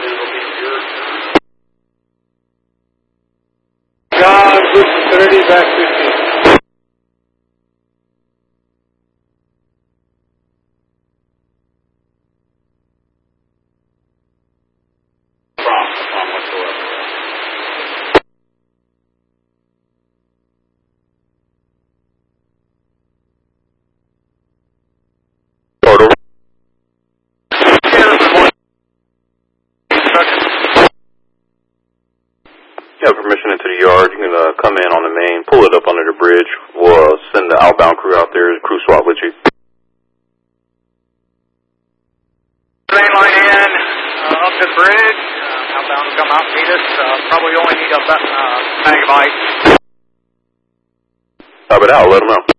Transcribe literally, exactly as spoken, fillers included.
God, good thirty back fifteen. You have permission into the yard. You can uh, come in on the main, pull it up under the bridge. We'll uh, send the outbound crew out there, crew swap with you. Main line in, uh, up to the bridge. Uh, outbound will come out and meet us. Uh, probably only need a uh, bag of ice. Top it out, let them know.